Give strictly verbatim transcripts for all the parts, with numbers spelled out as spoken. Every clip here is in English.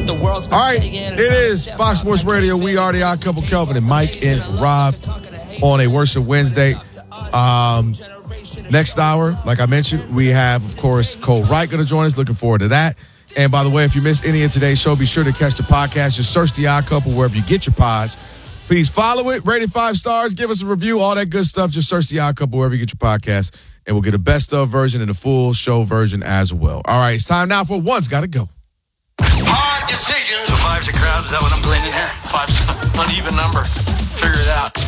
what the world's been All right, saying. it is Fox Sports Radio. We are the Odd Couple, Kelvin and Mike and Rob on a Worship Wednesday. Um, next hour, like I mentioned, we have, of course, Cole Wright going to join us. Looking forward to that. And by the way, if you missed any of today's show, be sure to catch the podcast. Just search the Odd Couple wherever you get your pods. Please follow it, rate it five stars, give us a review, all that good stuff. Just search the Odd Couple wherever you get your podcast, and we'll get a best of version and a full show version as well. All right, it's time now for One's Gotta Go. Hard decisions. So five's a crowd. Is that what I'm gleaning here? Five's an uneven number. Figure it out.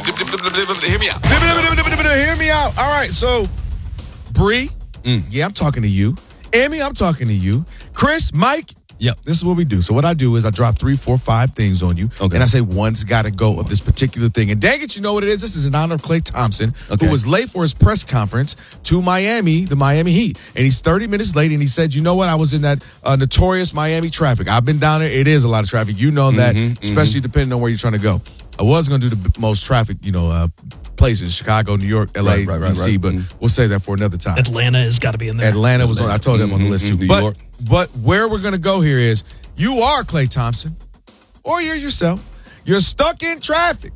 Hear me out. Hear me out. All right, so Bree, mm. yeah, I'm talking to you. Emmy, I'm talking to you. Chris, Mike, yep. This is what we do. So what I do is I drop three, four, five things on you, okay. and I say one's got to go of this particular thing. And dang it, you know what it is? This is in honor of Klay Thompson, okay. who was late for his press conference to Miami, the Miami Heat. And he's thirty minutes late, and he said, you know what? I was in that uh, notorious Miami traffic. I've been down there. It is a lot of traffic. You know that, mm-hmm, especially mm-hmm. depending on where you're trying to go. I was going to do the most traffic, you know, uh, places, Chicago, New York, L A, right, right, right, D C, right. but mm-hmm. we'll save that for another time. Atlanta has got to be in there. Atlanta was on, I told them mm-hmm, on the list too. New but, York. but where we're going to go here is, you are Klay Thompson, or you're yourself. You're stuck in traffic.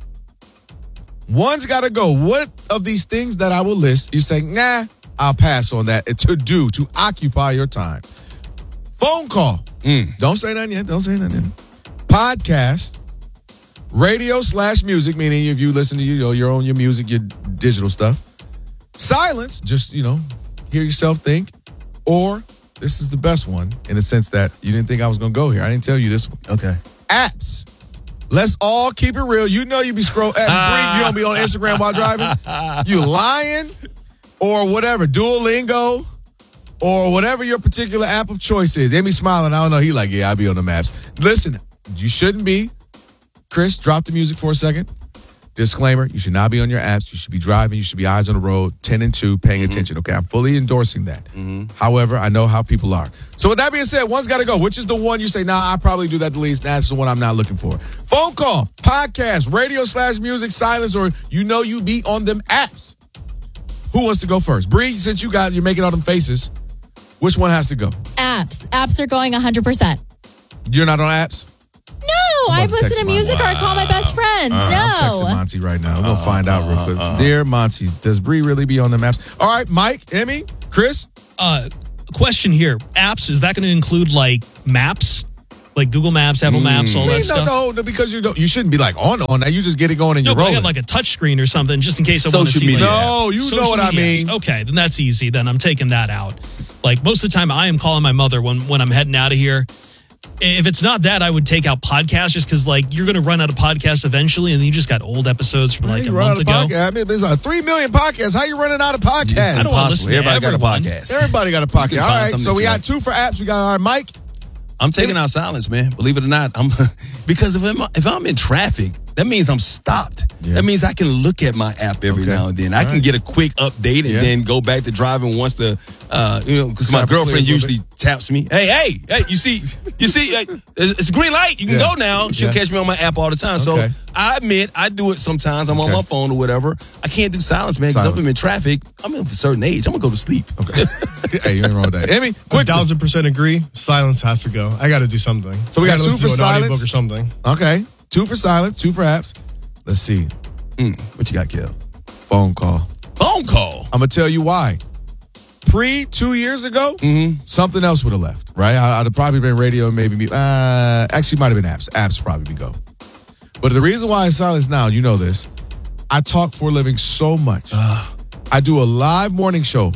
One's got to go. What of these things that I will list, you say, nah, I'll pass on that to do, to occupy your time. Phone call. Mm. Don't say nothing yet. Don't say nothing yet. Podcast. Radio slash music, meaning if you listen to you know, your own your music, your digital stuff. Silence, just, you know, hear yourself think. Or, this is the best one in the sense that you didn't think I was going to go here. I didn't tell you this one. Okay. Apps. Let's all keep it real. You know you be scrolling. You don't be on Instagram while driving. You lying or whatever. Duolingo or whatever your particular app of choice is. Emmy smiling. I don't know. He like, yeah, I be on the maps. Listen, you shouldn't be. Chris, drop the music for a second. Disclaimer, you should not be on your apps. You should be driving. You should be eyes on the road, ten and two, paying mm-hmm. attention. Okay, I'm fully endorsing that. Mm-hmm. However, I know how people are. So with that being said, one's got to go. Which is the one you say, nah, I probably do that the least. That's the one I'm not looking for. Phone call, podcast, radio slash music, silence, or you know you be on them apps. Who wants to go first? Bree, since you got, you're making all them faces, which one has to go? Apps. Apps are going one hundred percent. You're not on apps? No, I listen to music wow. or I call my best friends. Uh, no. I'm texting Monty right now. We're going to find out real quick. Uh, uh, Dear Monty, does Bree really be on the maps? All right, Mike, Emmy, Chris? Uh, question here. Apps, is that going to include, like, maps? Like Google Maps, Apple mm. Maps, all that no, stuff? No, no, because you don't. You shouldn't be, like, on on that. You just get it going and no, you're but rolling. I got, like, a touch screen or something just in case I want to see. Media no, you Social know what I mean. Apps. Okay, then that's easy. Then I'm taking that out. Like, most of the time, I am calling my mother when, when I'm heading out of here. If it's not that, I would take out podcasts just because, like, you're going to run out of podcasts eventually, and you just got old episodes from, like, a month ago. Podcast. I mean, there's uh, three million podcasts. How you running out of podcasts? Yeah, I don't want to listen to Everybody everyone. got a podcast. Everybody got a podcast. All right, so we got two for apps. We got our Mike. I'm taking out silence, man. Believe it or not, I'm because if I'm if I'm in traffic, that means I'm stopped. Yeah. That means I can look at my app every okay. now and then. All I can right. get a quick update and yeah. then go back to driving once the uh, you know because my girlfriend usually taps me. Hey, hey, hey! You see, you see, hey, it's a green light. You can yeah. go now. She'll yeah. catch me on my app all the time. Okay. So I admit I do it sometimes. I'm okay. on my phone or whatever. I can't do silence, man, because if I'm in traffic, I'm in for a certain age. I'm gonna go to sleep. Okay. Hey, you ain't wrong with that. Emmy, a thousand percent agree. Silence has to go. I got to do something. So we got two for to an silence audiobook or something. Okay, two for silence, two for apps. Let's see. Mm, what you got, Kel? Phone call. Phone call. I'm gonna tell you why. Pre two years ago, mm-hmm. something else would have left. Right? I, I'd have probably been radio, maybe me. Uh, actually, might have been apps. Apps probably be go. But the reason why it's silence now, you know this. I talk for a living so much. Uh, I do a live morning show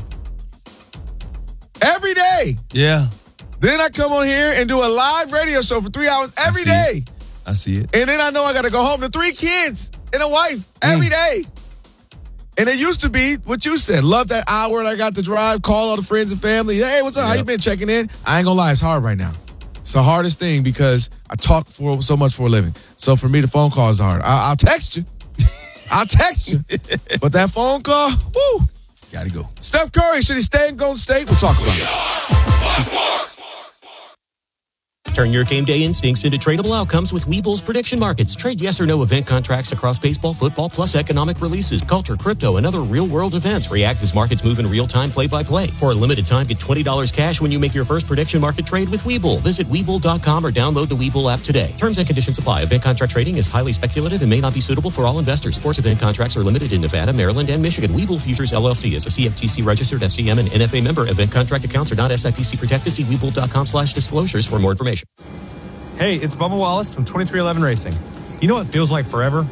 every day. Yeah. Then I come on here and do a live radio show for three hours every I day. It. I see it. And then I know I got to go home to three kids and a wife every mm. day. And it used to be what you said. Love that hour that I got to drive, call all the friends and family. Hey, what's up? Yep. How you been? Checking in? I ain't gonna lie, it's hard right now. It's the hardest thing because I talk for so much for a living. So for me, the phone call is hard. I, I'll text you. I'll text you. But that phone call, woo. Gotta go. Steph Curry, should he stay in Golden State? We'll talk about it. Turn your game day instincts into tradable outcomes with Webull's prediction markets. Trade yes or no event contracts across baseball, football, plus economic releases, culture, crypto, and other real-world events. React as markets move in real time, play-by-play. For a limited time, get twenty dollars cash when you make your first prediction market trade with Webull. Visit Webull dot com or download the Webull app today. Terms and conditions apply. Event contract trading is highly speculative and may not be suitable for all investors. Sports event contracts are limited in Nevada, Maryland, and Michigan. Webull Futures L L C is a C F T C-registered F C M and N F A member. Event contract accounts are not S I P C protected. See Webull dot com slash disclosures for more information. Hey, it's Bubba Wallace from twenty-three eleven Racing. You know what feels like forever?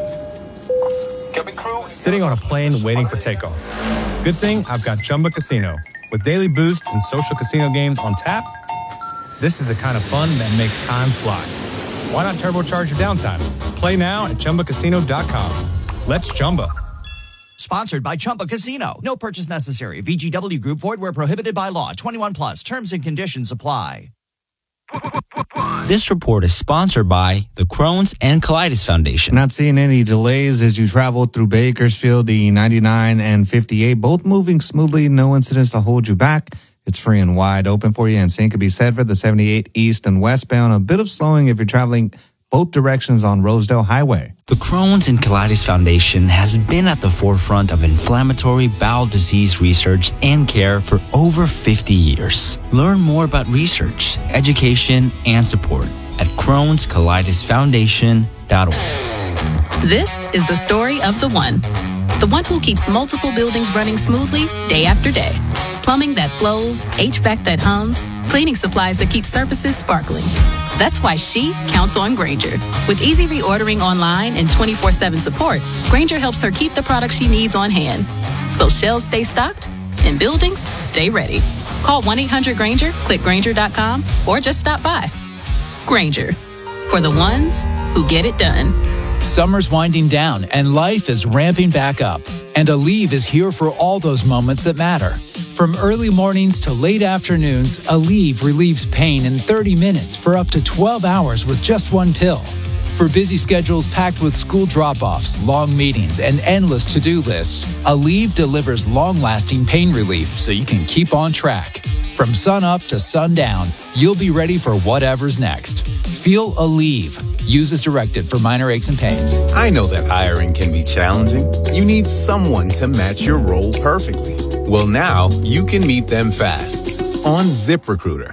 Sitting on a plane waiting for takeoff. Good thing I've got Chumba Casino. With daily boost and social casino games on tap, this is the kind of fun that makes time fly. Why not turbocharge your downtime? Play now at Chumba Casino dot com. Let's Chumba. Sponsored by Chumba Casino. No purchase necessary. V G W Group. Void where prohibited by law. twenty-one plus. Terms and conditions apply. This report is sponsored by the Crohn's and Colitis Foundation. Not seeing any delays as you travel through Bakersfield, the ninety-nine and fifty-eight, both moving smoothly, no incidents to hold you back. It's free and wide open for you, and same could be said for the seventy-eight east and westbound. A bit of slowing if you're traveling both directions on Rosedale Highway. The Crohn's and Colitis Foundation has been at the forefront of inflammatory bowel disease research and care for over fifty years. Learn more about research, education, and support at Crohn's Colitis Foundation dot org. This is the story of the one. The one who keeps multiple buildings running smoothly day after day. Plumbing that flows, H V A C that hums, cleaning supplies that keep surfaces sparkling. That's why she counts on Grainger. With easy reordering online and twenty-four seven support, Grainger helps her keep the products she needs on hand. So shelves stay stocked and buildings stay ready. Call one eight hundred Grainger, click Grainger dot com, or just stop by. Grainger, for the ones who get it done. Summer's winding down and life is ramping back up. And Aleve is here for all those moments that matter. From early mornings to late afternoons, Aleve relieves pain in thirty minutes for up to twelve hours with just one pill. For busy schedules packed with school drop-offs, long meetings, and endless to-do lists, Aleve delivers long-lasting pain relief so you can keep on track. From sun up to sundown, you'll be ready for whatever's next. Feel Aleve. Use as directed for minor aches and pains. I know that hiring can be challenging. You need someone to match your role perfectly. Well, now you can meet them fast on ZipRecruiter.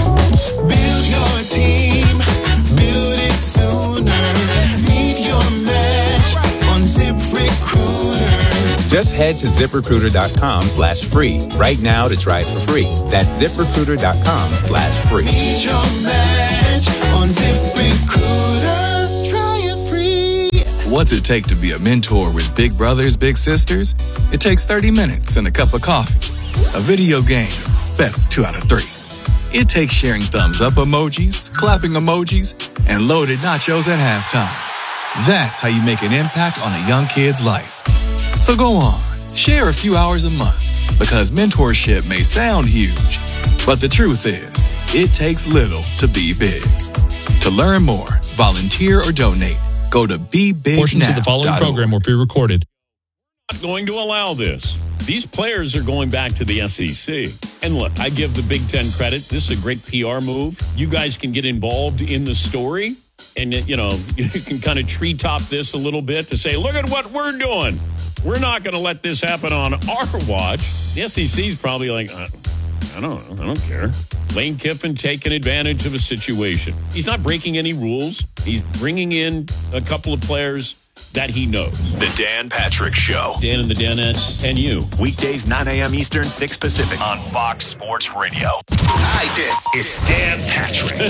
Build your team, build it sooner. Meet your match on ZipRecruiter. Just head to ZipRecruiter dot com slash free right now to try it for free. That's ZipRecruiter dot com slash free. Meet your match on ZipRecruiter. Try it free. What's it take to be a mentor with big brothers, big sisters? It takes thirty minutes and a cup of coffee. A video game, best two out of three. It takes sharing thumbs up emojis, clapping emojis, and loaded nachos at halftime. That's how you make an impact on a young kid's life. So go on, share a few hours a month, because mentorship may sound huge, but the truth is, it takes little to be big. To learn more, volunteer, or donate, go to be big now. Portions of the following program were pre-recorded. Not going to allow this. These players are going back to the S E C. And look, I give the Big Ten credit. This is a great P R move. You guys can get involved in the story. And, you know, you can kind of treetop this a little bit to say, look at what we're doing. We're not going to let this happen on our watch. The S E C is probably like, I, I don't know. I don't care. Lane Kiffin taking advantage of a situation. He's not breaking any rules. He's bringing in a couple of players that he knows. The Dan Patrick Show. Dan and the Danettes and you. Weekdays, nine a.m. Eastern, six Pacific. On Fox Sports Radio. I did. It's Dan Patrick.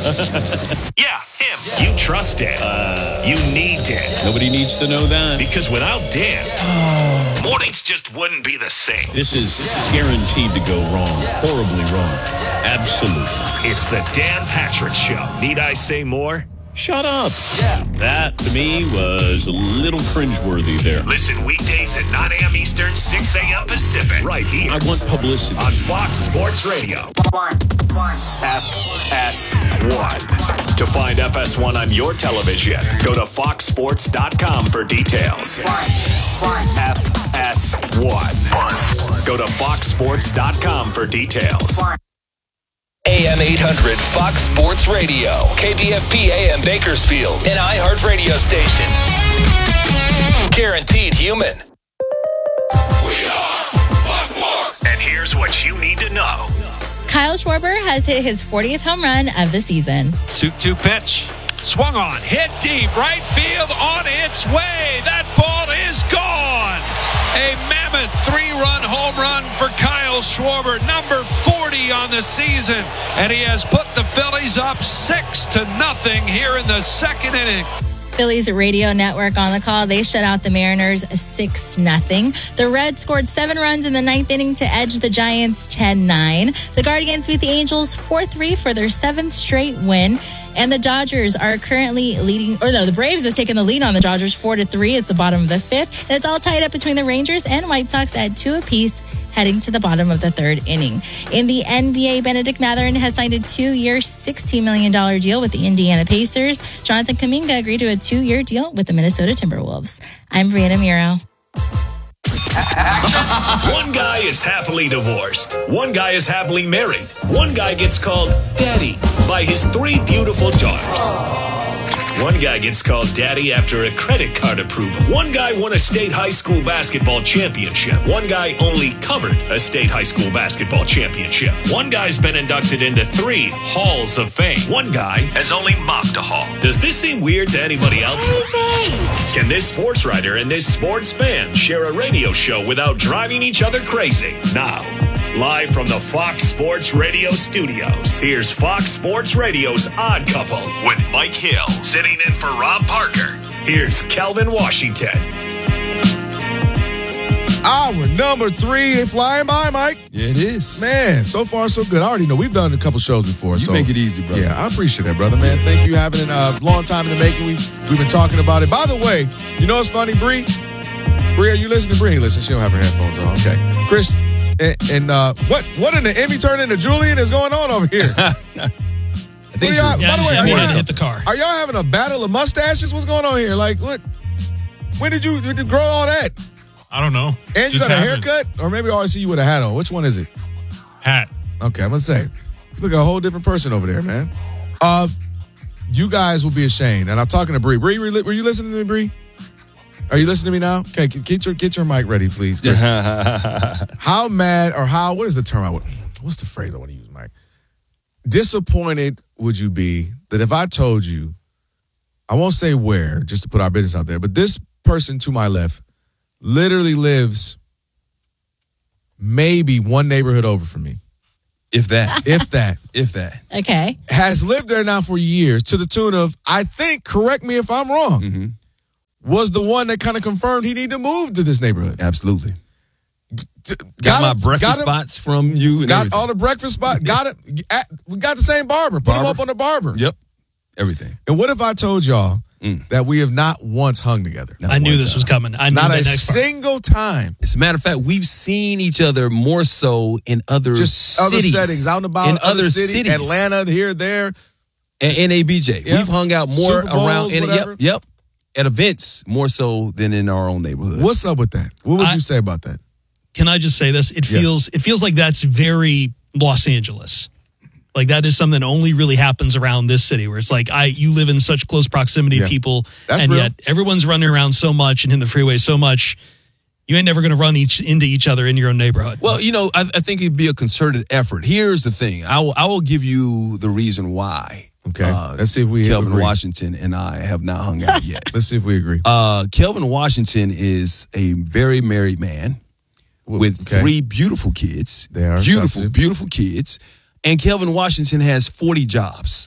Yeah, him. You trust Dan. Uh, you need Dan. Nobody needs to know that. Because without Dan, oh. mornings just wouldn't be the same. This is, this is guaranteed to go wrong. Horribly wrong. Absolutely. It's the Dan Patrick Show. Need I say more? Shut up. Yeah. That, to me, was a little cringeworthy there. Listen weekdays at nine a.m. Eastern, six a.m. Pacific. Right here. I want publicity. On Fox Sports Radio. One. One. F S one. To find F S one on your television, go to fox sports dot com for details. One. One. F S one. One. Go to fox sports dot com for details. One. A M eight hundred Fox Sports Radio, K B F P A M Bakersfield, an iHeart radio station. Guaranteed human. We are Fox Sports. And here's what you need to know. Kyle Schwarber has hit his fortieth home run of the season. two two pitch. Swung on. Hit deep. Right field on its way. That ball is gone. A mammoth three-run home run for Kyle Schwarber, number forty on the season. And he has put the Phillies up six to nothing here in the second inning. Phillies radio network on the call. They shut out the Mariners six nothing. The Reds scored seven runs in the ninth inning to edge the Giants ten nine. The Guardians beat the Angels four three for their seventh straight win. And the Dodgers are currently leading, or no, the Braves have taken the lead on the Dodgers four to three. It's the bottom of the fifth. And it's all tied up between the Rangers and White Sox at two apiece, heading to the bottom of the third inning. In the N B A, Benedict Mathurin has signed a two-year, sixteen million dollars deal with the Indiana Pacers. Jonathan Kuminga agreed to a two-year deal with the Minnesota Timberwolves. I'm Brianna Muro. One guy is happily divorced. One guy is happily married. One guy gets called daddy by his three beautiful daughters. One guy gets called daddy after a credit card approval. One guy won a state high school basketball championship. One guy only covered a state high school basketball championship. One guy's been inducted into three halls of fame. One guy has only mopped a hall. Does this seem weird to anybody else? Can this sports writer and this sports fan share a radio show without driving each other crazy? Now, live from the Fox Sports Radio studios, here's Fox Sports Radio's Odd Couple with Mike Hill sitting in for Rob Parker. Here's Kelvin Washington. Hour number three, flying by, Mike. Yeah, it is. Man, so far so good. I already know we've done a couple shows before. You so make it easy, brother. Yeah, I appreciate that, brother, man. Thank you. Having a uh, long time in the making. We we've been talking about it. By the way, you know what's funny, Bree? Bree, are you listening? Bree, listen. She don't have her headphones on. Okay, Chris. And, and uh, what what in the Emmy turned into Julian is going on over here? I think y'all, yeah, by the way, yeah, are we y'all, had to hit the car. Are y'all having a battle of mustaches? What's going on here? Like what? When did you, did you grow all that? I don't know. And you Just got a happened. haircut? Or maybe I always see you with a hat on. Which one is it? Hat. Okay, I'm gonna say, you look like a whole different person over there, man. Uh, you guys will be ashamed. And I'm talking to Bree. Bree, were you listening to me, Bree? Are you listening to me now? Okay, get your get your mic ready, please. How mad or how, what is the term I would, what's the phrase I want to use, Mike? Disappointed would you be that if I told you, I won't say where, just to put our business out there, but this person to my left literally lives maybe one neighborhood over from me. If that. If that. If that. Okay. Has lived there now for years to the tune of, I think, correct me if I'm wrong, Mm-hmm. was the one that kind of confirmed he needed to move to this neighborhood. Absolutely. Got, Got my him, breakfast got him, spots from you. And got everything. all the breakfast spots. Got it. At, we got the same barber. Put Barber. him up on the barber. Yep. Everything. And what if I told y'all Mm. that we have not once hung together? I knew this was coming. I knew Not the a next part. single time. As a matter of fact, we've seen each other more so in other Just cities. other settings, out and about, in other, other cities, cities. Atlanta, here, there. And N A B J. Yep. We've hung out more Super Bowls, around. In, whatever. yep. Yep. At events more so than in our own neighborhood. What's up with that? What would I- you say about that? Can I just say this? It Yes. feels it feels like that's very Los Angeles. Like that is something that only really happens around this city, where it's like I you live in such close proximity Yeah. to people, That's and real. yet everyone's running around so much and in the freeway so much. You ain't never going to run each into each other in your own neighborhood. Well, you know, I, I think it'd be a concerted effort. Here's the thing. I will, I will give you the reason why. Okay. Uh, Let's see if we Kelvin agree. Washington and I have not hung out yet. Let's see if we agree. Uh, Kelvin Washington is a very married man with okay. three beautiful kids. They are beautiful, attractive. beautiful kids. And Kelvin Washington has forty jobs.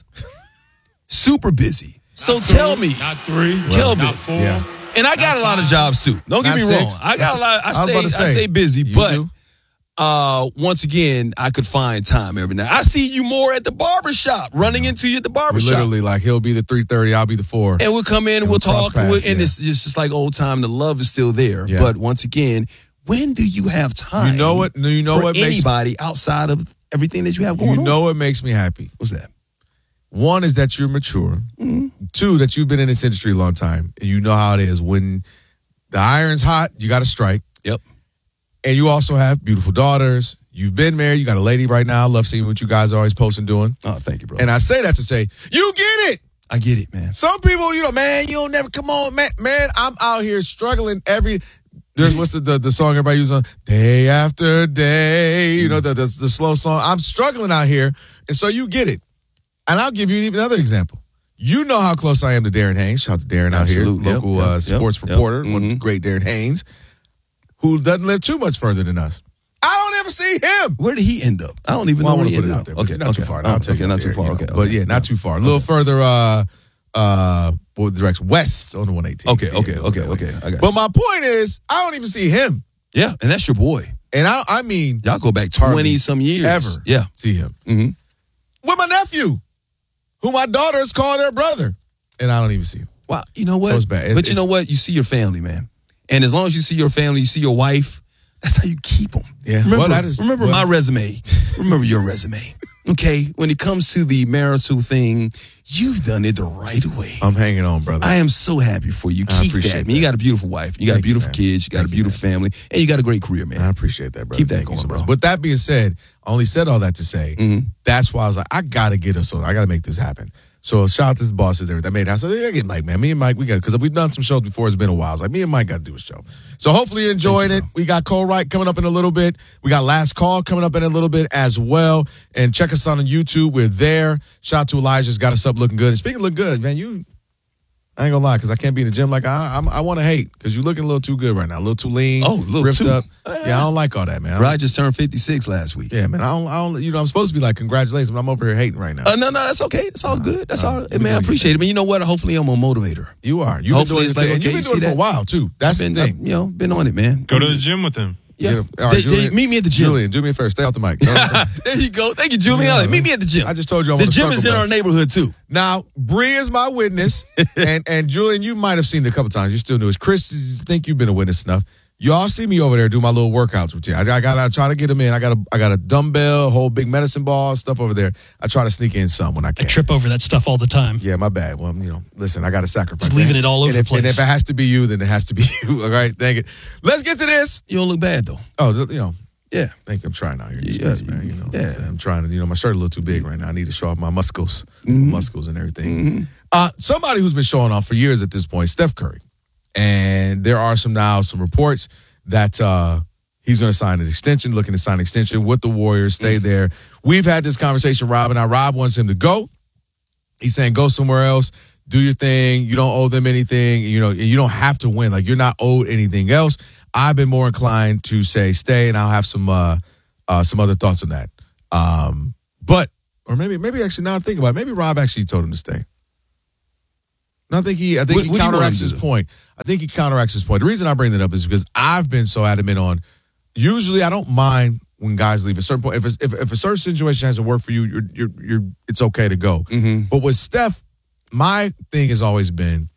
Super busy. So Not tell two, me, Not three. Kelvin. Not four. Yeah. and I got a lot of jobs too. Don't get Not me six. wrong. I got a lot. I I was stay. about to I say, stay busy, you but do. uh, once again, I could find time every night. I see you more at the barber shop, running into you at the barber We shop. literally like he'll be the three thirty, I'll be the four. And we'll come in and we'll we'll cross talk, paths, we'll- and yeah. it's just, just like old time. The love is still there. Yeah. But once again, when do you have time? You know what? You know for what makes anybody outside of everything that you have going You on? know what makes me happy? What's that? One is that you're mature. Mm-hmm. Two, that you've been in this industry a long time and you know how it is. When the iron's hot, you got to strike. Yep. And you also have beautiful daughters. You've been married. You got a lady right now. I love seeing what you guys are always posting doing. Oh, thank you, bro. And I say that to say, you get it. I get it, man. Some people, you know, man, you don't never come on, man. Man, I'm out here struggling every. There's what's the, the the song everybody uses on day after day. You know the, the the slow song. I'm struggling out here, and so you get it. And I'll give you even another example. You know how close I am to Darren Haynes. Shout out to Darren Absolutely. out here, local Yep, uh, yep, sports yep, reporter, yep. one Mm-hmm. great Darren Haynes, who doesn't live too much further than us. I don't ever see him. Where did he end up? I don't even Well, know I where want he to put ended it out up. there. but Okay, not okay. too far. Oh, I'll tell okay, you not there, too far. you know. Okay, but okay. yeah, not too far. A little further. Uh, uh, what direction? West on the one eighteen. Okay, okay, okay, okay. I got But you. my point is, I don't even see him. Yeah, and that's your boy. And I, I mean, Y'all go back hardly twenty some years. ever Yeah. see him. Mm-hmm. With my nephew, who my daughters call their brother, and I don't even see him. Wow. You know what? So it's bad. It's- but you it's- know what? You see your family, man. And as long as you see your family, you see your wife, that's how you keep them. Yeah. Remember, Well, that is- remember well- my resume. Remember your resume. Okay? When it comes to the marital thing, you've done it the right way. I'm hanging on, brother. I am so happy for you. I Keep appreciate that, man. You that. got a beautiful wife. You got Thank you, beautiful man. kids. You got Thank a you, beautiful family. And you got a great career, man. I appreciate that, brother. Keep that Thank you going, so bro. much. With that being said, I only said all that to say Mm-hmm. that's why I was like, I gotta get us on. I gotta make this happen. So shout out to the bosses there that made it. I said, I get Mike, man. Me and Mike, we got because we've done some shows before. It's been a while. It's like me and Mike got to do a show. So hopefully you're enjoying it. We got Cole Wright coming up in a little bit. We got Last Call coming up in a little bit as well. And check us out on YouTube. We're there. Shout out to Elijah's got us up looking good. And speaking of look good, man, you. I ain't gonna lie, because I can't be in the gym like I I'm, I want to hate because you're looking a little too good right now, a little too lean, Oh, a little ripped too- up. Yeah, I don't like all that, man. I don't- Rod just turned fifty-six last week. yeah, man. I don't, I don't. You know, I'm supposed to be like congratulations, but I'm over here hating right now. Uh, no, no, that's okay. It's all good. That's uh, all. let me Man, I know you appreciate it. Man, you know what? Hopefully, I'm a motivator. You are. You've Hopefully been doing it's this like, thing, and okay, you've been see doing it for a that? while too. That's I've the been, thing. uh, you know, been on it, man. Go to the gym with him. Yeah. All right, They- they- Julian, meet me at the gym. Julian, do me a favor. Stay out the mic. Don't- There you go. Thank you, Julian. Yeah. Meet me at the gym. I just told you I'm the on the gym is in circle our bus. neighborhood too. Now, Bree is my witness, and and Julian, you might have seen it a couple times. You still knew it. Chris, I think you've been a witness enough. Y'all see me over there do my little workouts routine. I, I gotta try to get them in. I got a I got a dumbbell, a whole big medicine ball, stuff over there. I try to sneak in some when I I can. trip over that stuff all the time. Yeah, my bad. Well, you know, listen, I got to sacrifice. Just leaving that. it all over and the if, And place. if it has to be you, then it has to be you. All right, thank you. Let's get to this. You don't look bad though. Oh, th- you know, Yeah. thank you. I'm trying out here, these Yeah, days, man. You know, yeah. I'm trying to. You know, my shirt a little too big right now. I need to show off my muscles, muscles, and everything. Uh, somebody who's been showing off for years at this point, Steph Curry, and there are some now some reports that uh, he's going to sign an extension, looking to sign an extension with the Warriors, stay there. We've had this conversation, Rob and I. Rob wants him to go. He's saying go somewhere else, do your thing. You don't owe them anything. You know, you don't have to win. Like you're not owed anything else. I've been more inclined to say stay, and I'll have some uh, uh, some other thoughts on that. Um, but or maybe maybe actually now I think about it, maybe Rob actually told him to stay. No, I think he I think What- he what do you want counteracts him to his do? point. I think he counteracts his point. The reason I bring that up is because I've been so adamant on. Usually, I don't mind when guys leave. At a certain point, if it's, if if a certain situation hasn't worked for you, you're you're, you're it's okay to go. But with Steph, my thing has always been,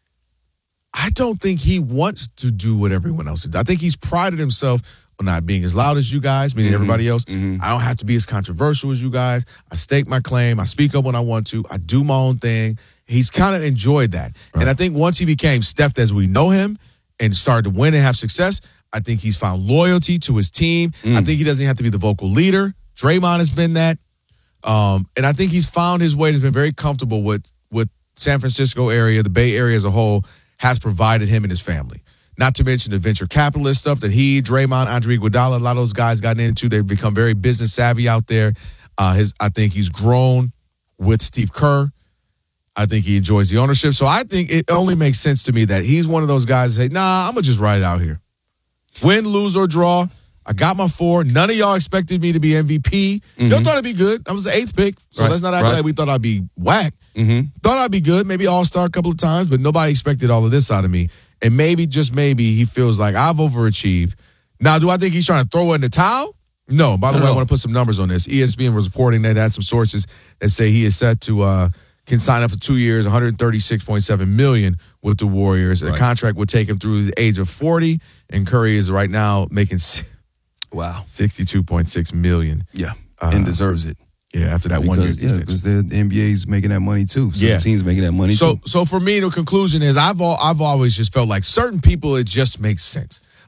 I don't think he wants to do what everyone else does. I think he's prided himself on not being as loud as you guys, meaning everybody else. I don't have to be as controversial as you guys. I stake my claim. I speak up when I want to. I do my own thing. He's kind of enjoyed that. And I think once he became Steph as we know him and started to win and have success, I think he's found loyalty to his team. I think he doesn't have to be the vocal leader. Draymond has been that. Um, and I think he's found his way. He's been very comfortable with with San Francisco area, the Bay Area as a whole, has provided him and his family. Not to mention the venture capitalist stuff that he, Draymond, Andre Iguodala, a lot of those guys gotten into. They've become very business savvy out there. Uh, his, I think he's grown with Steve Kerr. I think he enjoys the ownership. So I think it only makes sense to me that he's one of those guys that say, nah, I'm going to just ride it out here. Win, lose, or draw. I got my four. None of y'all expected me to be M V P. Y'all thought it'd be good. I was the eighth pick. So Right, let's not act right. like we thought I'd be whack. Mm-hmm. Thought I'd be good, maybe all-star a couple of times, but nobody expected all of this out of me. And maybe, just maybe, he feels like I've overachieved. Now, do I think he's trying to throw in the towel? No. By the No, way, I no. want to put some numbers on this. E S P N was reporting that had some sources that say he is set to uh, can sign up for two years, one hundred thirty-six point seven million dollars with the Warriors. The Right. contract would take him through the age of forty, and Curry is right now making si- Wow. sixty-two point six million dollars. Yeah. Uh, and deserves it. Yeah, after that one year Because, yeah, extension. because the, the N B A's making that money too. So Yeah. the team's making that money So, too. so for me, the conclusion is I've all, I've always just felt like certain people, it just makes sense.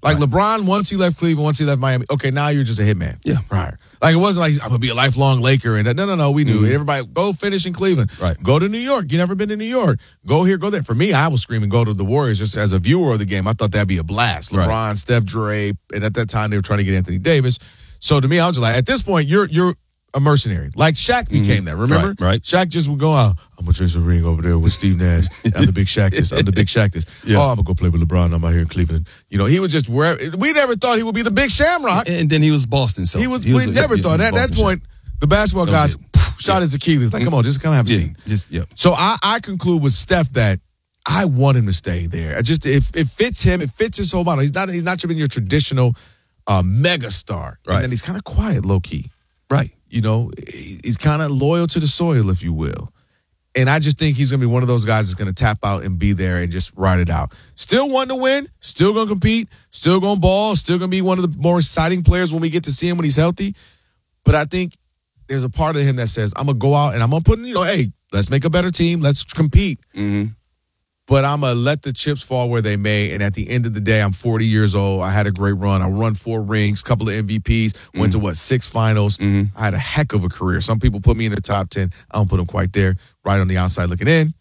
Like right. LeBron, once he left Cleveland, once he left Miami, okay, now you're just a hitman. Yeah. Prior. Like, it wasn't like, I'm going to be a lifelong Laker. And no, no, no, we knew. Mm-hmm. Everybody, go finish in Cleveland. Right. Go to New York. You never been to New York. Go here, go there. For me, I was screaming, go to the Warriors just as a viewer of the game. I thought that'd be a blast. LeBron, right. Steph, Dre, and at that time, they were trying to get Anthony Davis. So to me, I was just like, at this point, you're you're a mercenary. Like Shaq became mm-hmm. that, remember? Right, right. Shaq just would go out, I'm going to chase a ring over there with Steve Nash. I'm the big Shaq this. I'm the big Shaq this. Yeah. Oh, I'm going to go play with LeBron. I'm out here in Cleveland. You know, he was just where we never thought he would be the big Shamrock. And then he was Boston. So he was. he was we a, never yeah, thought. At that point, the basketball guys shot yeah. his Achilles. Like, come on, just come have a yeah. seat. Just, yeah. So I, I conclude with Steph that I want him to stay there. I just if it fits him, it fits his whole model. He's not he's not even your traditional uh, mega star. Right. And then he's kind of quiet, low key. Right. You know, he's kind of loyal to the soil, if you will. And I just think he's going to be one of those guys that's going to tap out and be there and just ride it out. Still wanting to win, still going to compete, still going to ball, still going to be one of the more exciting players when we get to see him when he's healthy. But I think there's a part of him that says, I'm going to go out and I'm going to put in, you know, hey, let's make a better team. Let's compete. Mm-hmm. But I'm going to let the chips fall where they may. And at the end of the day, I'm forty years old. I had a great run. I won four rings, couple of M V Ps, mm-hmm. went to, what, six finals. Mm-hmm. I had a heck of a career. Some people put me in the top ten. I don't put them quite there. Right on the outside looking in.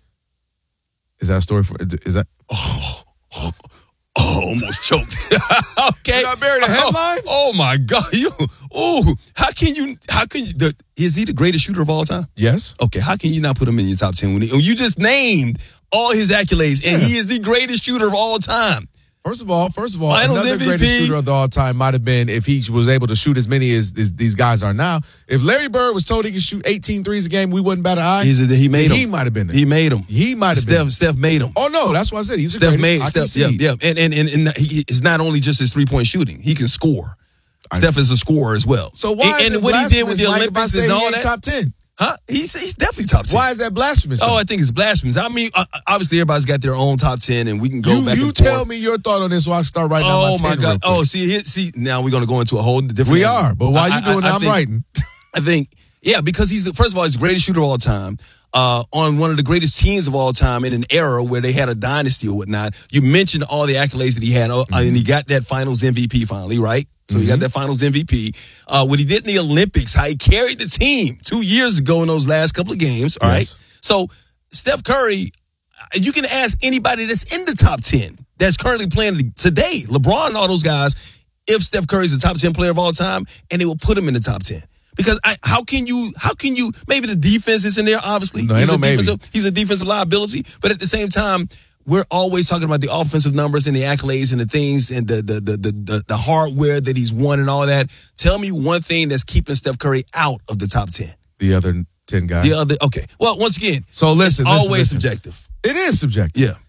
Is that a story for, is that? Oh, oh, oh almost choked. Okay. Did I bury the headline? Oh, oh my God. You, oh, how can you, how can you, the, is he the greatest shooter of all time? Yes. Okay. How can you not put him in your top ten? When he, you just named all his accolades, and yeah. he is the greatest shooter of all time. First of all, first of all, Finals another M V P. greatest shooter of all time might have been if he was able to shoot as many as, as these guys are now. If Larry Bird was told he could shoot eighteen threes a game, we wouldn't bat an eye. He's a, he made him. He might have been there. He made him. He might have Steph, been. Steph made him. Oh no, that's what I said. He's Steph the made Steph. Yeah, yeah, and and and, and he, it's not only just his three point shooting. He can score. I Steph is a scorer as well. So why? And, is and what he did with the like Olympics is all that. Top ten. Huh? He's he's definitely top ten. Why is that blasphemous? Oh, I think it's blasphemous. I mean, uh, obviously everybody's got their own top ten, and we can go you, back. You and tell forth. me your thought on this, so I can start writing oh, down my ten. Oh my God! Oh, see, here, see, now we're going to go into a whole different. We are, but while you doing I, I, that, I'm think, writing. I think, yeah, because he's first of all, he's the greatest shooter of all time. Uh, on one of the greatest teams of all time in an era where they had a dynasty or whatnot. You mentioned all the accolades that he had, uh, mm-hmm. and he got that Finals M V P finally, right? So mm-hmm. he got that Finals M V P. Uh, what he did in the Olympics, how he carried the team two years ago in those last couple of games, all yes. right? So Steph Curry, you can ask anybody that's in the top ten that's currently playing today, LeBron and all those guys, if Steph Curry's a top ten player of all time, and they will put him in the top ten. Because I, how can you, how can you, maybe the defense is in there, obviously. No, he's, no a maybe. defensive, he's a defensive liability. But at the same time, we're always talking about the offensive numbers and the accolades and the things and the the the the, the, the hardware that he's won and all that. Tell me one thing that's keeping Steph Curry out of the top ten. The other ten guys. The other, okay. Well, once again, so listen, it's listen, always listen. subjective. It is subjective. Yeah.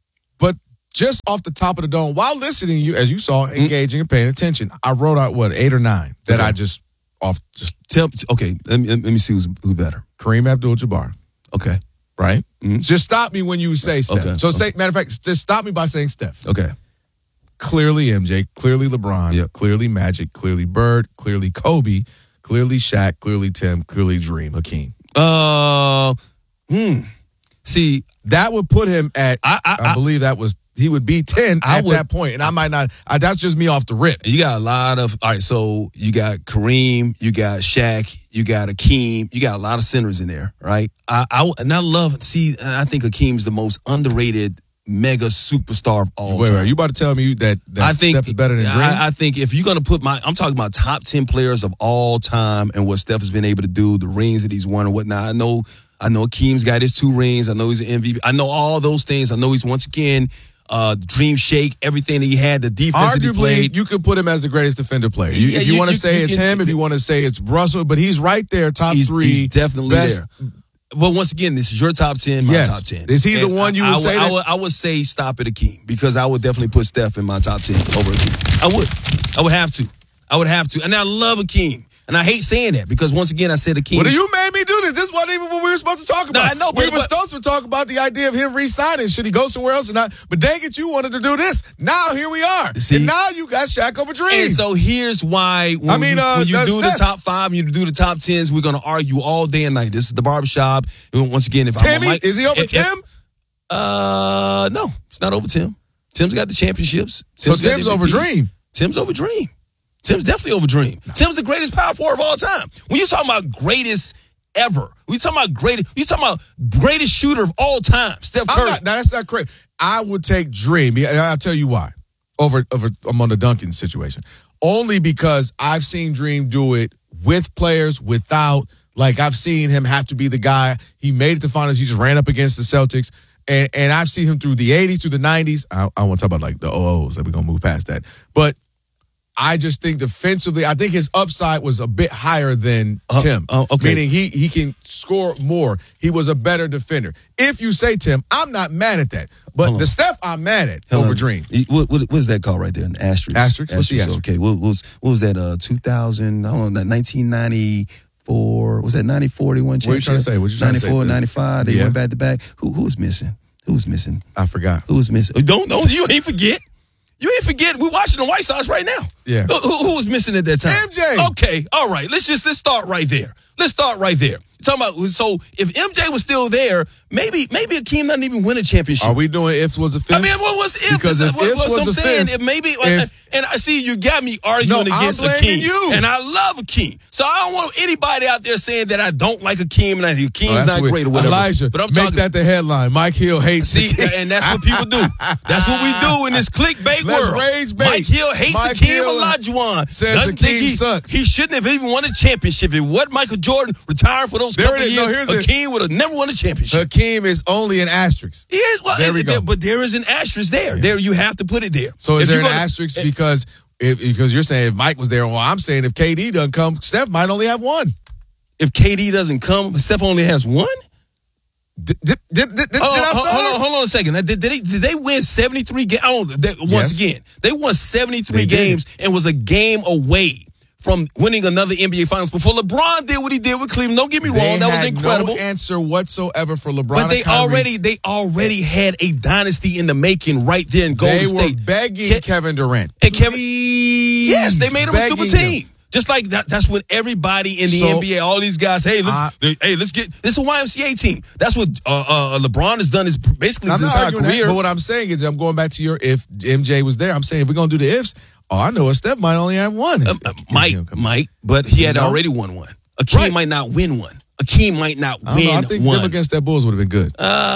But just off the top of the dome, while listening, you as you saw, engaging mm-hmm. and paying attention, I wrote out, what, eight or nine that okay. I just off just tell okay let me let me see who's who's better. Kareem Abdul-Jabbar. Okay. Right? Mm-hmm. Just stop me when you say Steph. Okay. So okay. say matter of fact, just stop me by saying Steph. Okay. Clearly M J, clearly LeBron, yep. clearly Magic, clearly Bird, clearly Kobe, clearly Shaq, clearly Tim, clearly Dream, Hakeem. Uh hmm. See, that would put him at I I, I, I believe that was he would be ten I at would, that point, and I might not. I, that's just me off the rip. You got a lot of all right. So you got Kareem, you got Shaq, you got Hakeem, you got a lot of centers in there, right? I, I and I love see. I think Hakeem's the most underrated mega superstar of all wait, time. Wait, are you about to tell me that, that I think Steph is better than Dream? I, I think if you're gonna put my, I'm talking about top ten players of all time and what Steph has been able to do, the rings that he's won and whatnot. I know, I know Hakeem's got his two rings. I know he's an M V P. I know all those things. I know he's once again. Uh, Dream Shake, everything that he had, the defense Arguably, that he played. you could put him as the greatest defender player. You, Yeah, if you, you- want to you- say you it's can- him, if you want to say it's Russell, but he's right there, top He's, three. he's definitely best. there. But once again, this is your top ten, my Yes. top ten. Is he the And one you I, would I say I that- would, I would say stop at Hakeem because I would definitely put Steph in my top ten over Hakeem. I would. I would have to. I would have to. And I love Hakeem. And I hate saying that because once again, I said Hakeem. Well, you made me do this. This wasn't even what we were supposed to talk about. No, I know, we but- were but- supposed to talk about the idea of him re-signing. Should he go somewhere else or not? But dang it, you wanted to do this. Now here we are. See? And now you got Shaq over Dream. And so here's why when, I mean, you, uh, when you that's do Steph. the top five, you do the top tens, we're going to argue all day and night. This is the barbershop. And once again, if I'm Timmy, on Mike, is he over if- Tim? if- Uh, no, it's not over Tim. Tim's got the championships. So got the Tim's over M V Ps. Dream. Tim's over Dream. Tim's definitely over Dream. No. Tim's the greatest power forward of all time. When you're talking about greatest ever, when you're talking about greatest, you're talking about greatest shooter of all time, Steph Curry. I'm not, that's not correct. I would take Dream. And I'll tell you why. Over, over among the Duncan situation. Only because I've seen Dream do it with players, without. Like, I've seen him have to be the guy. He made it to finals. He just ran up against the Celtics. And and I've seen him through the eighties, through the nineties. I, I want to talk about, like, the O Os. That we're going to move past that. But I just think defensively, I think his upside was a bit higher than uh, Tim. Uh, okay. Meaning he he can score more. He was a better defender. If you say Tim, I'm not mad at that. But the Steph I'm mad at Hold over on. Dream. What, what, what is that called right there? An asterisk? Asterisk? What's the asterisk? Okay. What, what was, what was that, uh, two thousand, I don't know, nineteen ninety-four? Was that ninety-four they won championship? What are you trying to say? What you trying to say? ninety-four, ninety-five, they Yeah. went back to back. Who, who was missing? Who was missing? I forgot. Who was missing? Oh, don't, don't, you ain't forget. You ain't forget. We're watching the White Sox right now. Yeah. Who, who, who was missing at that time? M J. Okay. All right. Let's just, let's start right there. Let's start right there. Talking about, so if M J was still there, maybe maybe Akeem doesn't even win a championship. Are we doing ifs was a fifth? I mean, what was if? Because if what, ifs what, was I'm a saying, fifth, if maybe, if, and I see you got me arguing No, I'm against blaming Akeem, you. and I love Akeem, so I don't want anybody out there saying that I don't like Akeem and I think Akeem's Oh, that's not weird. great or whatever. Elijah, but I'm make talking that the headline. Mike Hill hates See, Akeem. and that's what people do. That's what we do in this clickbait Let's world. rage bait. Mike Hill hates Mike Akeem Hill Olajuwon. says Doesn't Akeem think he, sucks. he shouldn't have even won a championship. If what Michael Jordan retired for those There couple it is. years, No, here's it. Akeem would have never won a championship. Hakeem is only an asterisk. He is. Well, There we go. But there is an asterisk there. There, you have to put it there. So is If there you're an gonna- asterisk because if, because you're saying if Mike was there? Well, I'm saying if K D doesn't come, Steph might only have one. If K D doesn't come, Steph only has one? Did, did, did, did, did Oh, I hold, stutter? hold on, hold on a second. Did, did, they, did they win seventy-three games? Oh, they, once Yes. again, they won seventy-three They did. games and was a game away from winning another N B A Finals before LeBron did what he did with Cleveland. Don't get me They wrong, that was had incredible. No answer whatsoever for LeBron. But they and Kyrie. already they already had a dynasty in the making right there in Golden They State. were begging Ke- Kevin Durant. and Kevin, Please, yes, they made him a super begging team. him. Just like that, that's what everybody in the So, N B A, all these guys, hey, let's I- they- hey, let's get this is a Y M C A team. That's what uh, uh, LeBron has done his basically his I'm not entire arguing that, career. but what I'm saying is, I'm going back to your if M J was there. I'm saying if we're gonna do the ifs, oh, I know a Steph might only have one. Uh, uh, might, might, but he had You know? already won one. Akeem Right. might not win one. Akeem might not I don't know. I win think one. them against that Bulls would have been good.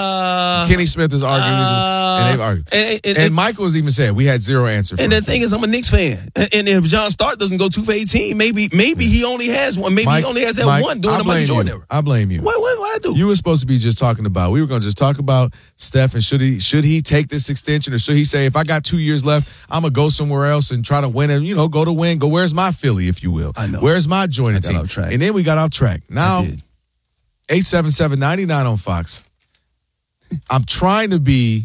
Uh, Kenny Smith is arguing, uh, and they've argued. and- And, and- and- Michael's even said we had zero answer. For And the him. thing is, I'm a Knicks fan, and, and if John Stark doesn't go two for eighteen, maybe maybe he only has one. Maybe Mike- he only has that Mike, one during I the Michael blame Jordan you. era. I blame you. What what what I do? You were supposed to be just talking about. We were going to just talk about Steph and should he should he take this extension or should he say if I got two years left, I'm gonna go somewhere else and try to win and you know go to win. Go where's my Philly, if you will. I know. Where's my joint I got team? off track. And then we got off track. Now I did. eight seven seven ninety-nine on Fox. I'm trying to be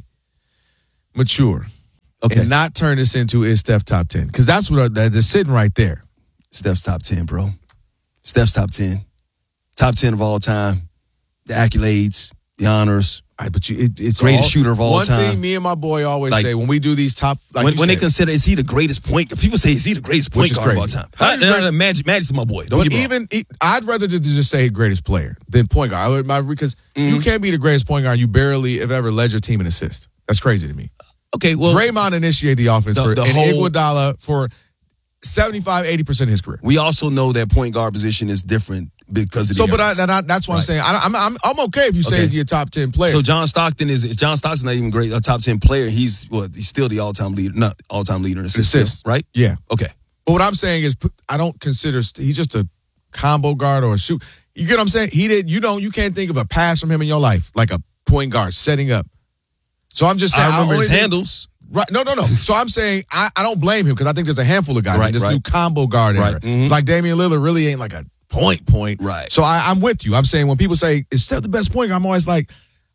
mature Okay. and not turn this into is Steph top ten because that's what I, that's sitting right there. Steph's top ten, bro. Steph's top ten, top ten of all time. The accolades, the honors. All right, but you, it, it's Greatest all- shooter of all one time. thing me and my boy always Like- say when we do these top, like when you when they said, consider is he the greatest point? People say is he the greatest point Which is guard of all crazy. time? How I, you great- I, Magic, Magic's my boy. Don't but get me wrong. even e- I'd rather to just say greatest player than point guard. I would, my, because Mm-hmm. you can't be the greatest point guard. And you barely have ever led your team in assists. That's crazy to me. Okay, well, Draymond initiated the offense the- for the and whole- Iguodala for seventy-five, eighty percent of his career. we also know that point guard position is different because of So, the but I, eras. that, I, that's what I'm Right. saying. I, I'm, I'm I'm okay if you say Okay. he's your top ten player. So John Stockton is John Stockton's not even great a top ten player. He's what he's still the all time leader, not all time leader in assists, Assists. right? yeah. Okay. But what I'm saying is, I don't consider he's just a combo guard or a shoot. You get what I'm saying? He did. You don't. You can't think of a pass from him in your life like a point guard setting up. So I'm just saying. I remember only his think- handles. Right? No, no, no. So I'm saying I, I don't blame him because I think there's a handful of guys Right, that just right. do combo guard in Right. there. Mhm. Like Damian Lillard really ain't like a point point. Right. So I, I'm with you. I'm saying when people say is Steph the best point guard, I'm always like,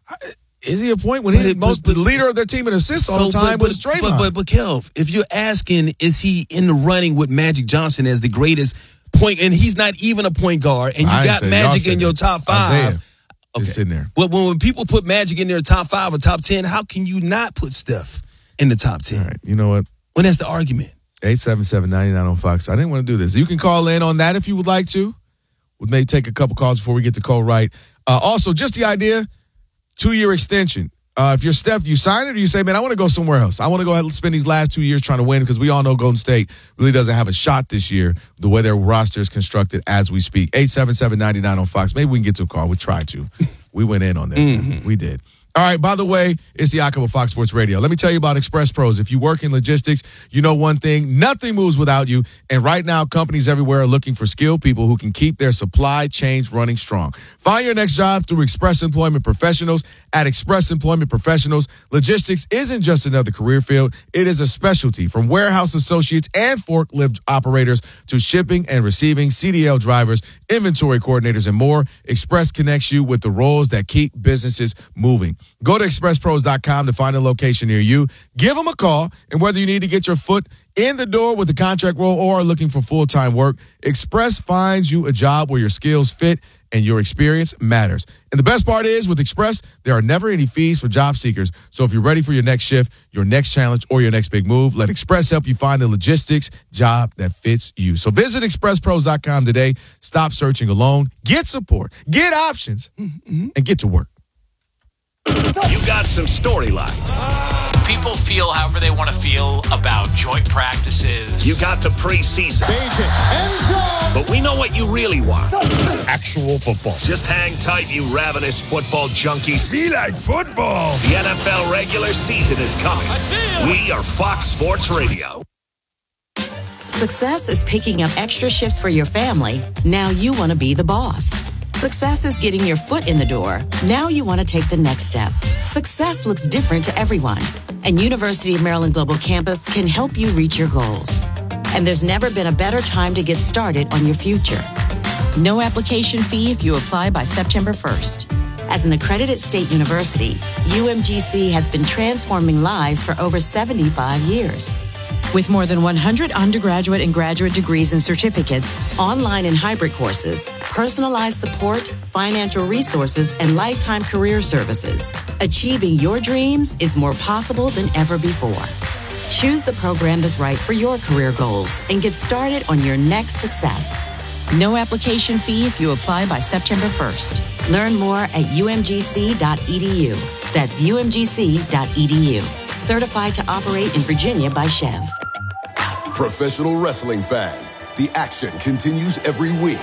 is he a point when But he's it- most but- the leader of their team in assists all the So, time? but, But it's but, Draymond. but, but, Kelv, if you're asking, is he in the running with Magic Johnson as the greatest point, and he's not even a point guard, and you I ain't got said- y'all Magic said in your that. top five. Isaiah is sitting there. Well, when, when people put Magic in their top five or top ten, how can you not put Steph in the top ten? All right. You know what? When that's the argument. eight seven seven, nine nine on Fox. I didn't want to do this. You can call in on that if you would like to. We may take a couple calls before we get to Cole Wright. Uh, also, just the idea, two-year extension. Uh, if you're Steph, do you sign it or you say, man, I want to go somewhere else. I want to go ahead and spend these last two years trying to win because we all know Golden State really doesn't have a shot this year the way their roster is constructed as we speak. eight seven seven, nine nine on Fox. Maybe we can get to a call. We tried to. We went in on that. Mm-hmm. We did. All right, by the way, it's the Jakob of Fox Sports Radio. Let me tell you about Express Pros. If you work in logistics, you know one thing, nothing moves without you. And right now, companies everywhere are looking for skilled people who can keep their supply chains running strong. Find your next job through Express Employment Professionals. At Express Employment Professionals, logistics isn't just another career field. It is a specialty, from warehouse associates and forklift operators to shipping and receiving, C D L drivers, inventory coordinators, and more. Express connects you with the roles that keep businesses moving. Go to express pros dot com to find a location near you. Give them a call, and whether you need to get your foot in the door with the contract role or are looking for full-time work, Express finds you a job where your skills fit and your experience matters. And the best part is, with Express, there are never any fees for job seekers. So if you're ready for your next shift, your next challenge, or your next big move, let Express help you find the logistics job that fits you. So visit express pros dot com today. Stop searching alone. Get support. Get options. Mm-hmm. And get to work. You got some storylines. People feel however they want to feel about joint practices. You got the preseason. But we know what you really want. Actual football. Just hang tight, you ravenous football junkies. Be like football. The N F L regular season is coming. We are Fox Sports Radio. Success is picking up extra shifts for your family. Now you want to be the boss. Success is getting your foot in the door. Now you want to take the next step. Success looks different to everyone, and University of Maryland Global Campus can help you reach your goals. And there's never been a better time to get started on your future. No application fee if you apply by September first. As an accredited state university, U M G C has been transforming lives for over seventy-five years. With more than one hundred undergraduate and graduate degrees and certificates, online and hybrid courses, personalized support, financial resources, and lifetime career services, achieving your dreams is more possible than ever before. Choose the program that's right for your career goals and get started on your next success. No application fee if you apply by September first. Learn more at u m g c dot e d u. That's u m g c dot e d u. Certified to operate in Virginia by Chev. Professional wrestling fans, the action continues every week.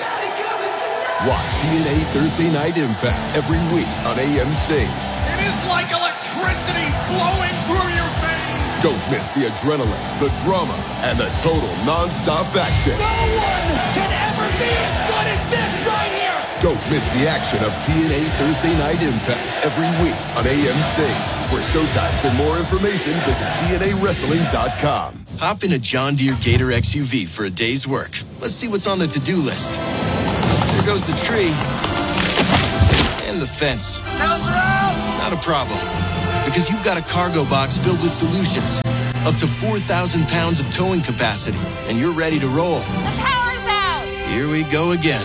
Watch T N A Thursday Night Impact every week on A M C. It is like electricity flowing through your veins. Don't miss the adrenaline, the drama, and the total non-stop action. No one can ever be as good as this right here. Don't miss the action of T N A Thursday Night Impact every week on A M C. For showtimes and more information, visit T N A wrestling dot com. Hop in a John Deere Gator X U V for a day's work. Let's see what's on the to-do list. There goes the tree. And the fence. Not a problem. Because you've got a cargo box filled with solutions. Up to four thousand pounds of towing capacity. And you're ready to roll. The power's out. Here we go again.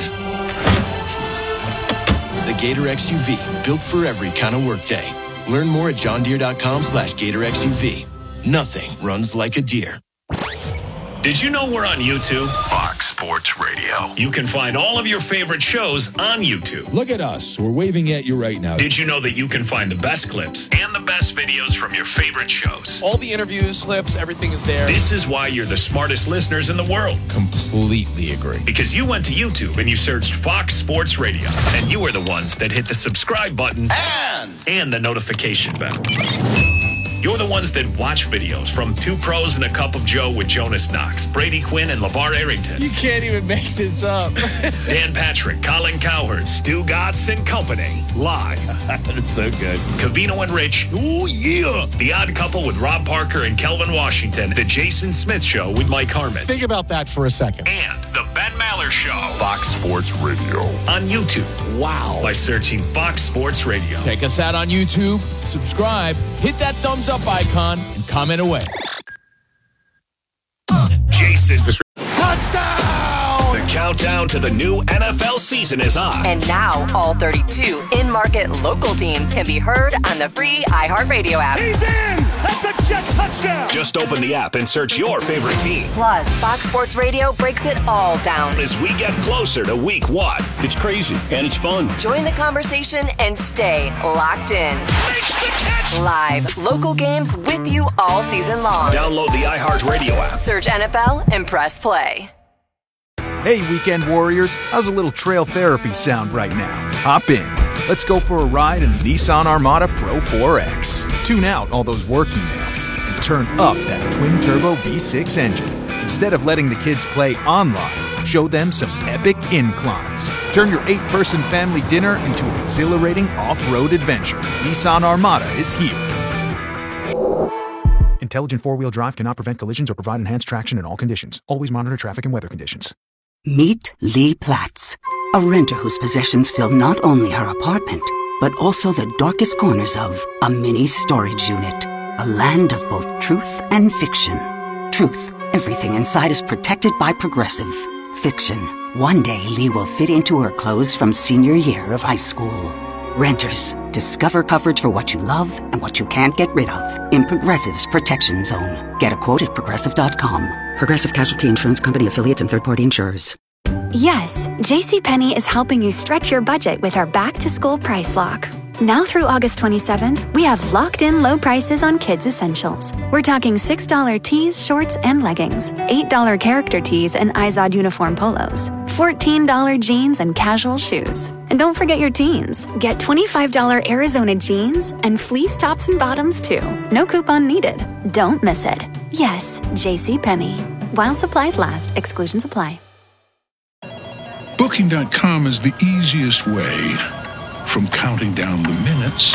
The Gator X U V. Built for every kind of workday. Learn more at john deere dot com slash gator x u v. Nothing runs like a deer. Did you know we're on YouTube? Fox Sports Radio. You can find all of your favorite shows on YouTube. Look at us. We're waving at you right now. Did you know that you can find the best clips and the best videos from your favorite shows? All the interviews, clips, everything is there. This is why you're the smartest listeners in the world. Completely agree. Because you went to YouTube and you searched Fox Sports Radio. And you were the ones that hit the subscribe button and, and the notification bell. You're the ones that watch videos from Two Pros and a Cup of Joe with Jonas Knox, Brady Quinn, and LeVar Arrington. You can't even make this up. Dan Patrick, Colin Cowherd, Stu Gatz and Company. Live. That's so good. Covino and Rich. Oh, yeah. The Odd Couple with Rob Parker and Kelvin Washington. The Jason Smith Show with Mike Harmon. Think about that for a second. And The Ben Maller Show. Fox Sports Radio. On YouTube. Wow. By searching Fox Sports Radio. Check us out on YouTube. Subscribe. Hit that thumbs up icon and comment away. Jason's touchdown! The countdown to the new N F L season is on. And now all thirty-two in-market local teams can be heard on the free iHeartRadio app. He's in! That's a jet touchdown! Just open the app and search your favorite team. Plus, Fox Sports Radio breaks it all down as we get closer to week one. It's crazy and it's fun. Join the conversation and stay locked in. Makes the Live, local games with you all season long. Download the iHeartRadio app. Search N F L and press play. Hey, weekend warriors. How's a little trail therapy sound right now? Hop in. Let's go for a ride in the Nissan Armada Pro four X. Tune out all those work emails and turn up that twin-turbo V six engine. Instead of letting the kids play online, show them some epic inclines. Turn your eight-person family dinner into an exhilarating off-road adventure. Nissan Armada is here. Intelligent four-wheel drive cannot prevent collisions or provide enhanced traction in all conditions. Always monitor traffic and weather conditions. Meet Lee Platz, a renter whose possessions fill not only her apartment, but also the darkest corners of a mini storage unit. A land of both truth and fiction. Truth. Everything inside is protected by Progressive. Fiction. One day Lee will fit into her clothes from senior year of high school. Renters. Discover coverage for what you love and what you can't get rid of in Progressive's Protection Zone. Get a quote at Progressive dot com. Progressive Casualty Insurance Company affiliates and third-party insurers. Yes, JCPenney is helping you stretch your budget with our back-to-school price lock. Now through August twenty-seventh, we have locked-in low prices on kids' essentials. We're talking six dollar tees, shorts, and leggings, eight dollar character tees and Izod uniform polos, fourteen dollar jeans and casual shoes. And don't forget your teens. Get twenty-five dollar Arizona jeans and fleece tops and bottoms too. No coupon needed. Don't miss it. Yes, JCPenney. While supplies last, exclusions apply. Booking dot com is the easiest way from counting down the minutes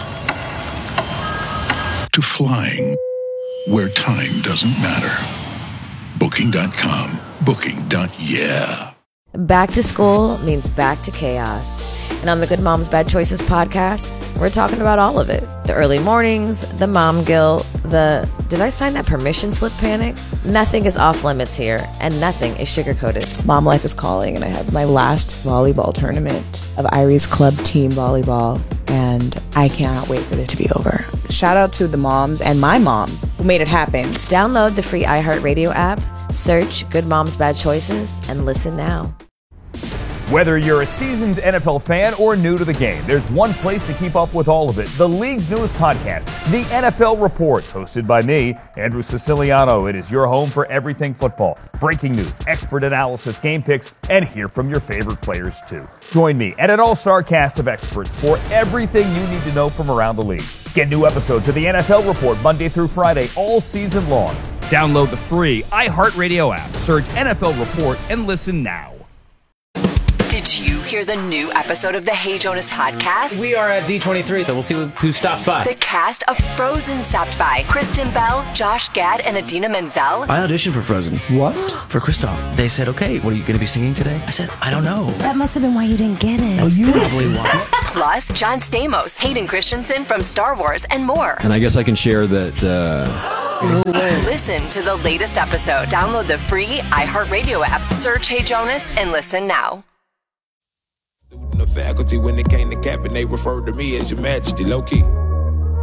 to flying where time doesn't matter. Booking dot com. Booking. Yeah. Back to school means back to chaos. And on the Good Moms Bad Choices podcast, we're talking about all of it. The early mornings, the mom guilt, the did I sign that permission slip panic? Nothing is off limits here, and nothing is sugar-coated. Mom life is calling, and I have my last volleyball tournament of Irie's Club Team Volleyball, and I cannot wait for it to be over. Shout out to the moms and my mom who made it happen. Download the free iHeartRadio app, search Good Moms Bad Choices, and listen now. Whether you're a seasoned N F L fan or new to the game, there's one place to keep up with all of it. The league's newest podcast, The N F L Report, hosted by me, Andrew Siciliano. It is your home for everything football. Breaking news, expert analysis, game picks, and hear from your favorite players too. Join me and an all-star cast of experts for everything you need to know from around the league. Get new episodes of The N F L Report Monday through Friday all season long. Download the free iHeartRadio app, search N F L Report, and listen now. Did you hear the new episode of the Hey Jonas podcast? We are at D twenty-three, so we'll see who stops by. The cast of Frozen stopped by. Kristen Bell, Josh Gad, and Adina Menzel. I auditioned for Frozen. What? For Kristoff. They said, okay, what are you going to be singing today? I said, I don't know. That must have been why you didn't get it. That's probably why. Plus, John Stamos, Hayden Christensen from Star Wars, and more. And I guess I can share that... Uh... No way. Listen to the latest episode. Download the free iHeartRadio app. Search Hey Jonas and listen now. The faculty, when it came to capping, they referred to me as your majesty, low key.